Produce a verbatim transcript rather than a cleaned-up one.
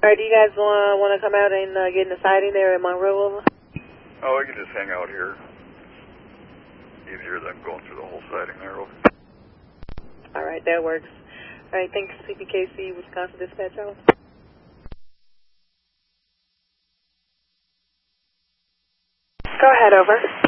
All right, do you guys want want to come out and uh, get in the siding there in Monroe? Over? Oh, we can just hang out here. Easier than going through the whole siding there. Over. All right, that works. All right, thanks, C P K C, Wisconsin Dispatch. Over. Go ahead, over.